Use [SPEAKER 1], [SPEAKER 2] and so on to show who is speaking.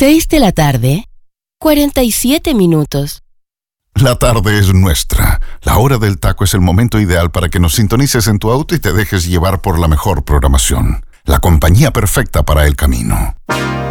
[SPEAKER 1] 6 de la tarde, 47 minutos.
[SPEAKER 2] La tarde es nuestra. La hora del taco es el momento ideal para que nos sintonices en tu auto y te dejes llevar por la mejor programación. La compañía perfecta para el camino.